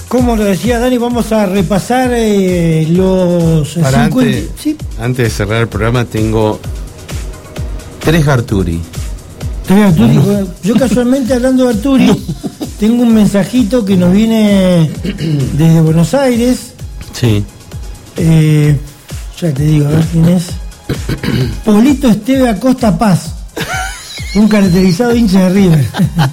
Como lo decía Dani, vamos a repasar los 50... Antes de cerrar el programa tengo 3 Arturi. Yo casualmente, hablando de Arturi, tengo un mensajito que nos viene desde Buenos Aires. Sí. Ya te digo, a ver quién es. Polito Esteve Acosta Paz, un caracterizado hincha de River.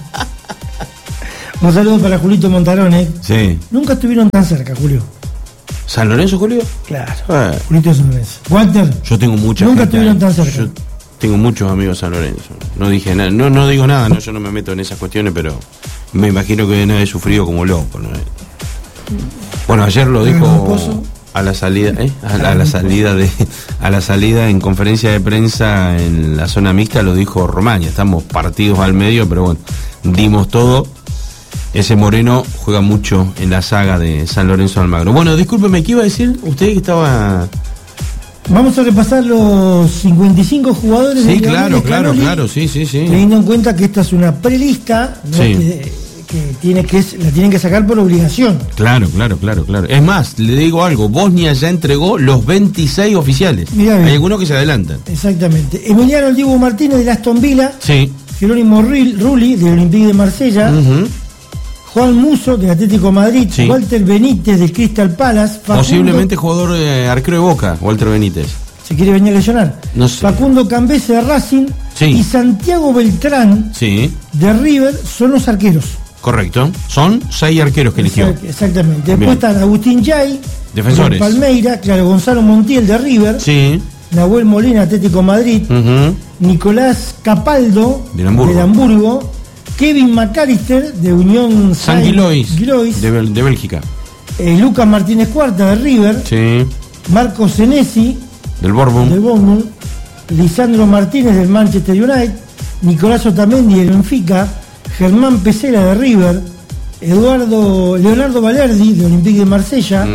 Un saludo para Julito Montarone. Sí. Nunca estuvieron tan cerca, Julio. ¿San Lorenzo, Julio? Claro. Julito San Lorenzo. Walter. Yo tengo mucha Nunca gente, estuvieron tan cerca. Yo tengo muchos amigos San Lorenzo. No dije nada, no digo nada, yo no me meto en esas cuestiones, pero me imagino que deben haber sufrido como loco, ¿no? Bueno, ayer lo dijo a la salida, a la salida en conferencia de prensa en la zona mixta, lo dijo Romaña. Estamos partidos al medio, pero bueno, dimos todo. Ese Moreno juega mucho en la saga de San Lorenzo de Almagro. Bueno, discúlpeme, ¿qué iba a decir usted que estaba...? Vamos a repasar los 55 jugadores. Sí, claro, sí. Teniendo en cuenta que esta es una prelista, ¿no? Sí. que la tienen que sacar por obligación. Claro. Es más, le digo algo, Bosnia ya entregó los 26 oficiales. Mirá, hay algunos que se adelantan. Exactamente. Emiliano El Dibu Martínez de Aston Villa. Sí. Jerónimo Rulli del Olympique de Marsella. Juan Musso del Atlético de Madrid. Sí. Walter Benítez del Crystal Palace. Posiblemente jugador arquero de Boca, Walter Benítez. ¿Se quiere venir a lesionar? No sé. Facundo Cambese de Racing. Sí. Y Santiago Beltrán de River son los arqueros. Correcto. Son 6 arqueros que eligió. Exactamente. Después están Agustín Yay, defensores. de Palmeira, claro, Gonzalo Montiel de River. Sí. Nahuel Molina, Atlético Madrid. Nicolás Capaldo del Hamburgo. Kevin McAllister de Unión San Gilois de Bélgica. Lucas Martínez Cuarta de River. Sí. Marcos Senesi del Bournemouth. Lisandro Martínez del Manchester United. Nicolás Otamendi del Benfica. Germán Pesela de River. Leonardo Valerdi de Olympique de Marsella.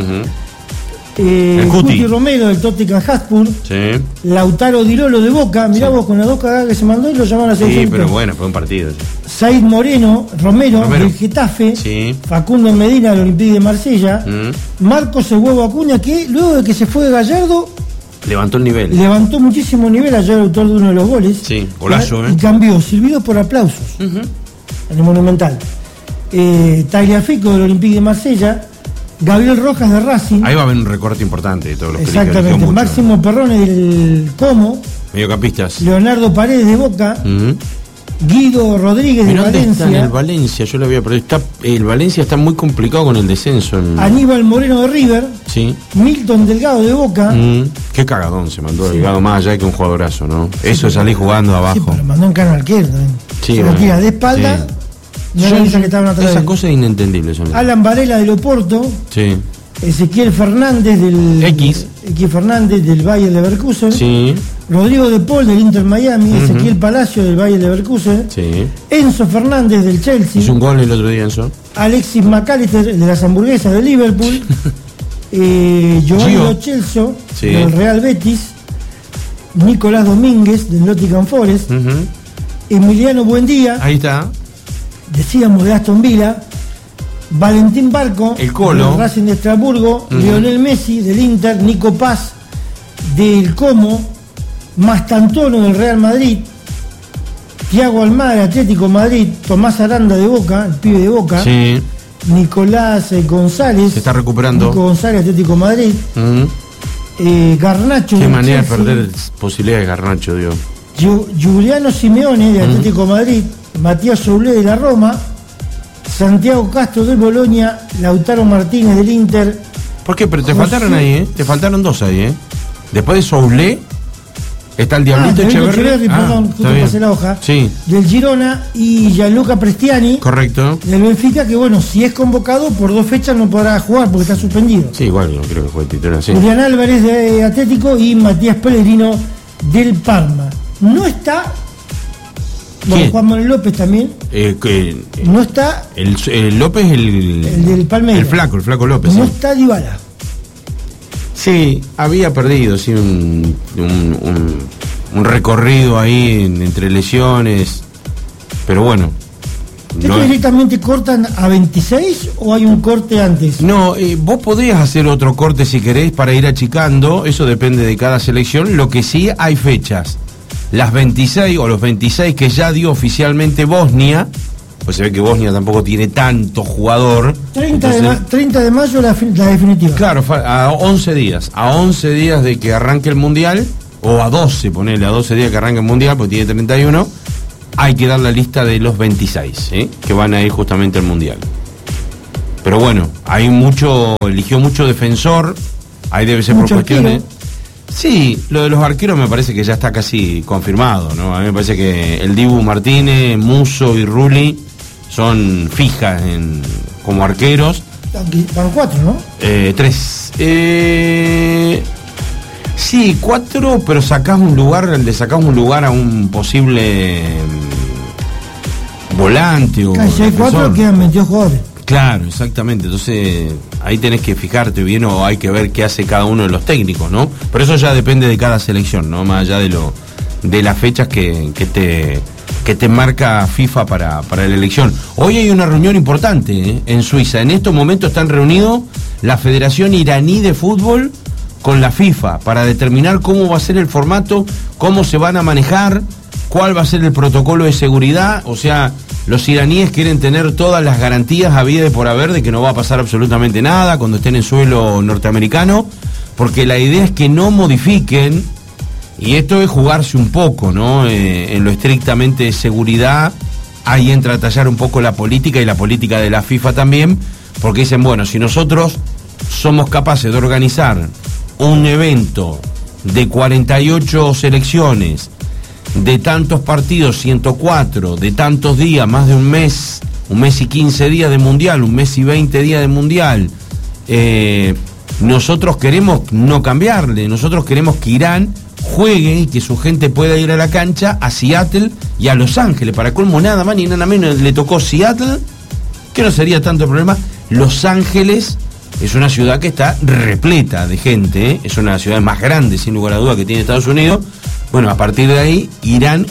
Cuti Romero del Tottenham Hotspur. Sí. Lautaro Di Lolo de Boca. Mirá vos, con la 2 cagadas que se mandó y lo llamaron a selección. Sí, pero bueno, fue un partido. Said Romero del Getafe. Sí. Facundo Medina del Olympique de Marsella. Marcos El Huevo Acuña, que luego de que se fue de Gallardo levantó el nivel. Levantó muchísimo nivel, ayer autor de uno de los goles. Sí, golazo, Y cambió, silbido por aplausos. En el Monumental. Tagliafico del Olympique de Marsella. Gabriel Rojas de Racing. Ahí va a haber un recorte importante de todos los que exactamente. Máximo Perrone del Como. Mediocampistas. Leonardo Paredes de Boca. Guido Rodríguez de Valencia. Está en el Valencia, yo lo había perdido. El Valencia está muy complicado con el descenso. Aníbal Moreno de River. Sí. Milton Delgado de Boca. Qué cagadón se mandó Delgado, más allá que un jugadorazo, ¿no? Eso es salir jugando abajo. Sí, pero mandó en cano arquero también. Sí, se lo tira de espalda. Sí. No que estaban atrás. Esas cosas inentendibles son. Alan Varela del Oporto. Sí. Ezequiel Fernández del X Fernández del Bayer Leverkusen. Sí. Rodrigo de Paul del Inter Miami. Ezequiel Palacio del Bayer Leverkusen. Sí. Enzo Fernández del Chelsea. Hizo un gol el otro día, Enzo. Alexis McAllister de las hamburguesas de Liverpool. Giovanni Lo Celso del Real Betis. Nicolás Domínguez del Nottingham Forest. Emiliano Buendía. Ahí está. Decíamos de Aston Villa. Valentín Barco el Colo del Racing de Estrasburgo. Lionel Messi del Inter. Nico Paz del Como. Mastantuono del Real Madrid. Thiago Almada, Atlético Madrid. Tomás Aranda de Boca, el pibe de Boca. Sí. Nicolás González. Se está recuperando. Nico González, Atlético Madrid. Garnacho. Qué manera de perder posibilidades de Garnacho, Dios. Giuliano Simeone de Atlético Madrid. Matías Soulé de la Roma. Santiago Castro del Bolonia. Lautaro Martínez del Inter. ¿Por qué? Pero te faltaron ahí, ¿eh? Te faltaron 2 ahí, ¿eh? Después de Soulé está el Diablito Echeverri. Perdón, justo pasé la hoja. Sí. Del Girona y Gianluca Prestiani. Correcto. Del Benfica, que bueno, si es convocado por 2 fechas no podrá jugar porque está suspendido. Sí, igual no creo que juegue titular, sí. Julián Álvarez de Atlético y Matías Pellegrino del Parma. No está. Bueno, Juan Manuel López también. No está. El López, el del Palmeiras. El flaco López. No sí. está Dybala. Sí, había perdido, sí, un recorrido ahí entre lesiones. Pero bueno, ¿Esto directamente cortan a 26 o hay un corte antes? No, vos podés hacer otro corte si querés para ir achicando, eso depende de cada selección. Lo que sí hay fechas, las 26 o los 26 que ya dio oficialmente Bosnia, pues se ve que Bosnia tampoco tiene tanto jugador. 30 de mayo la definitiva. Claro, a 11 días de que arranque el Mundial, o a 12, ponele, a 12 días que arranque el Mundial, porque tiene 31, hay que dar la lista de los 26, que van a ir justamente al Mundial. Pero bueno, eligió mucho defensor, ahí debe ser mucho por cuestiones... arquero. Sí, lo de los arqueros me parece que ya está casi confirmado, ¿no? A mí me parece que el Dibu Martínez, Musso y Rulli son fijas como arqueros. Van 4, ¿no? 3. Sí, 4, pero le sacás un lugar a un posible volante o... Si hay 4 quedan 22 jugadores. Claro, exactamente. Entonces ahí tenés que fijarte bien, o hay que ver qué hace cada uno de los técnicos, ¿no? Pero eso ya depende de cada selección, ¿no? Más allá de las fechas que te marca FIFA para la elección. Hoy hay una reunión importante en Suiza. En estos momentos están reunidos la Federación Iraní de Fútbol con la FIFA para determinar cómo va a ser el formato, cómo se van a manejar, cuál va a ser el protocolo de seguridad. O sea, los iraníes quieren tener todas las garantías habidas y por haber de que no va a pasar absolutamente nada cuando estén en suelo norteamericano, porque la idea es que no modifiquen, y esto es jugarse un poco, ¿no? En lo estrictamente de seguridad, ahí entra a tallar un poco la política y la política de la FIFA también, porque dicen, bueno, si nosotros somos capaces de organizar un evento de 48 selecciones, de tantos partidos, 104, de tantos días, más de un mes y 15 días de mundial, un mes y 20 días de mundial, nosotros queremos no cambiarle, nosotros queremos que Irán juegue y que su gente pueda ir a la cancha a Seattle y a Los Ángeles. Para colmo, nada más ni nada menos le tocó Seattle, que no sería tanto problema. Los Ángeles es una ciudad que está repleta de gente, es una ciudad más grande sin lugar a duda que tiene Estados Unidos. Bueno, a partir de ahí Irán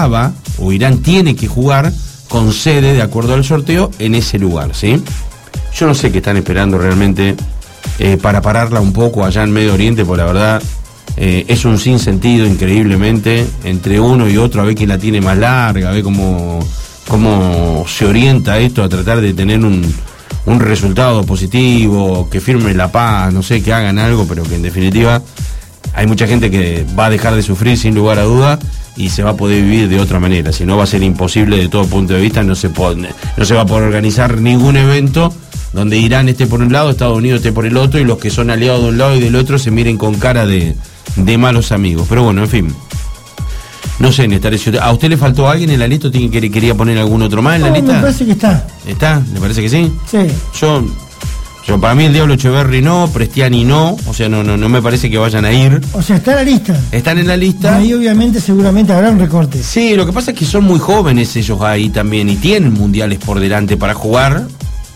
tiene que jugar con sede, de acuerdo al sorteo, en ese lugar, ¿sí? Yo no sé qué están esperando realmente para pararla un poco allá en Medio Oriente, porque la verdad es un sinsentido increíblemente entre uno y otro, a ver quién la tiene más larga, a ver cómo se orienta esto a tratar de tener un resultado positivo, que firme la paz, no sé, que hagan algo, pero que en definitiva hay mucha gente que va a dejar de sufrir sin lugar a duda y se va a poder vivir de otra manera. Si no, va a ser imposible de todo punto de vista. No se va a poder organizar ningún evento donde Irán esté por un lado, Estados Unidos esté por el otro, y los que son aliados de un lado y del otro se miren con cara de malos amigos. Pero bueno, en fin, no sé, Néstor, ¿a usted le faltó alguien en la lista? ¿Quería poner algún otro más en la lista? Me parece que está. ¿Está? ¿Le parece que sí? Sí. Yo para mí el Diablo Echeverri no, Prestiani no, o sea, no me parece que vayan a ir. O sea, está en la lista. Están en la lista. Y ahí obviamente seguramente habrá un recorte. Sí, lo que pasa es que son muy jóvenes ellos ahí también y tienen mundiales por delante para jugar.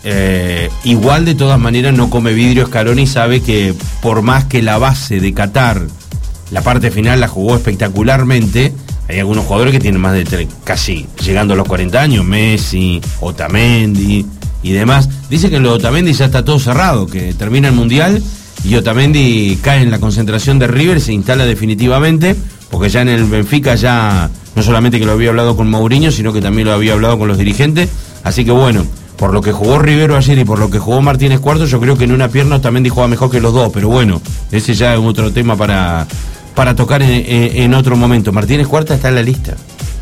Igual de todas maneras no come vidrio Scaloni, sabe que por más que la base de Qatar, la parte final la jugó espectacularmente, hay algunos jugadores que tienen más de casi llegando a los 40 años, Messi, Otamendi y demás. Dice que lo de Otamendi ya está todo cerrado, que termina el Mundial y Otamendi cae en la concentración de River, se instala definitivamente, porque ya en el Benfica ya no solamente que lo había hablado con Mourinho, sino que también lo había hablado con los dirigentes. Así que bueno, por lo que jugó Rivero ayer y por lo que jugó Martínez Cuarto, yo creo que en una pierna Otamendi juega mejor que los dos, pero bueno, ese ya es otro tema para tocar en otro momento. Martínez Cuarta está en la lista.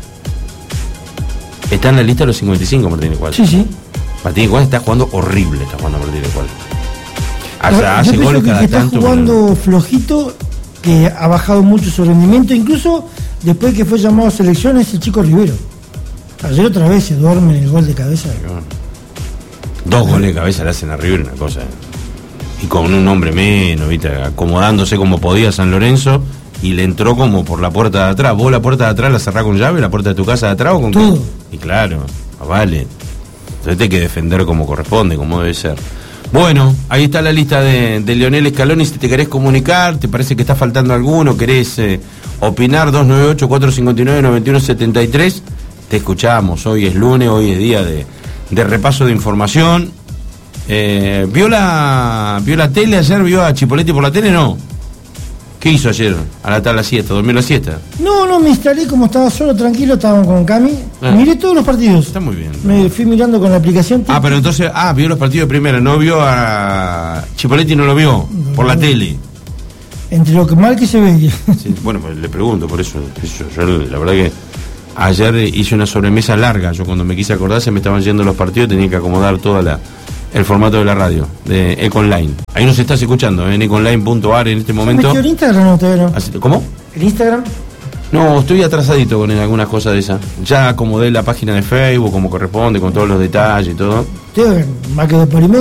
Está en la lista de los 55, Martínez Cuarta. Sí. Martínez Cuarta está jugando horrible, está jugando Martínez Cuarta. Hace goles cada está tanto. Está jugando flojito, que ha bajado mucho su rendimiento, incluso después que fue llamado a selecciones el chico Rivero. Ayer otra vez se duerme en el gol de cabeza. Dos goles de cabeza le hacen a River, una cosa. Y con un hombre menos, ¿viste? Acomodándose como podía San Lorenzo, y le entró como por la puerta de atrás. ¿Vos la puerta de atrás la cerrás con llave, la puerta de tu casa de atrás o con todo? Y claro, vale. Entonces hay que defender como corresponde, como debe ser. Bueno, ahí está la lista de Lionel Scaloni. Si te querés comunicar, te parece que está faltando alguno, querés opinar, 298-459-9173. te escuchamos. Hoy es lunes, hoy es día de repaso de información. ¿Vio la tele ayer? ¿Vio a Chipoletti por la tele? No. ¿Qué hizo ayer? A la siesta, ¿durmió la siesta? No, me instalé como estaba solo, tranquilo, estábamos con Cami. Miré todos los partidos. Está muy bien. Me fui mirando con la aplicación. Pero entonces, vio los partidos de primera, no vio a Chipoletti, no lo vio por la tele. Entre lo que mal que se ve. Sí, bueno, pues le pregunto, por eso. Yo la verdad que ayer hice una sobremesa larga. Yo cuando me quise acordar se me estaban yendo los partidos, tenía que acomodar toda el formato de la radio, de Econline. Ahí nos estás escuchando, en econline.ar en este momento. ¿Me quedó el Instagram o todavía no? ¿Cómo? ¿El Instagram? No, estoy atrasadito con algunas cosas de esas. Ya acomodé la página de Facebook como corresponde, con todos los detalles y todo. Más que por email.